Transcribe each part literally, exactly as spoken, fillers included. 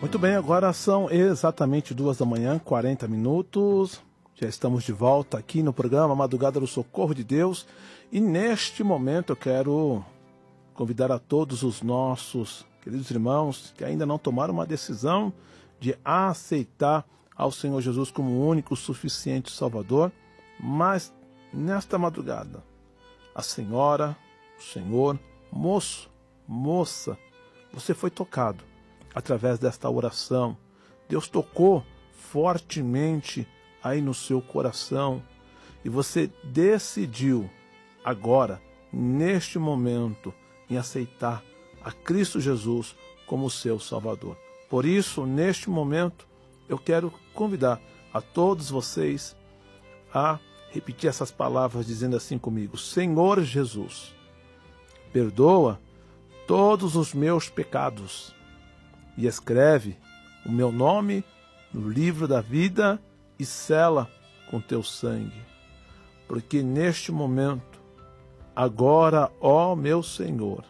Muito bem, agora são exatamente duas da manhã, quarenta minutos. Já estamos de volta aqui no programa Madrugada do Socorro de Deus. E neste momento eu quero convidar a todos os nossos queridos irmãos que ainda não tomaram uma decisão de aceitar ao Senhor Jesus como o único, suficiente Salvador. Mas nesta madrugada, a senhora, o senhor, moço, moça, você foi tocado através desta oração. Deus tocou fortemente aí no seu coração e você decidiu agora, neste momento, em aceitar a Cristo Jesus como seu Salvador. Por isso, neste momento, eu quero convidar a todos vocês a repetir essas palavras dizendo assim comigo: Senhor Jesus, perdoa todos os meus pecados e escreve o meu nome no livro da vida e sela com teu sangue. Porque neste momento, agora, ó meu Senhor,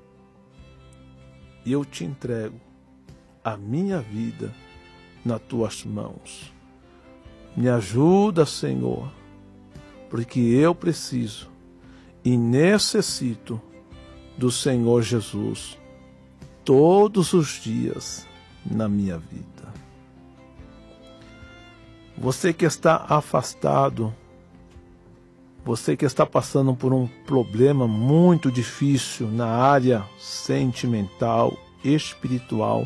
eu te entrego a minha vida nas tuas mãos. Me ajuda, Senhor, porque eu preciso e necessito do Senhor Jesus todos os dias na minha vida. Você que está afastado, você que está passando por um problema muito difícil na área sentimental, espiritual,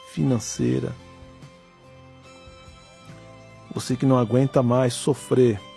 financeira, você que não aguenta mais sofrer